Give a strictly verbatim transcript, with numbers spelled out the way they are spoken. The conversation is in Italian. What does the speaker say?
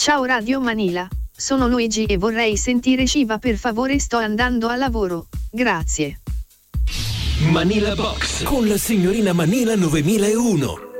Ciao Radio Manila, sono Luigi e vorrei sentire Shiva, per favore, sto andando a lavoro, grazie. Manila Box con la signorina Manila novemilauno.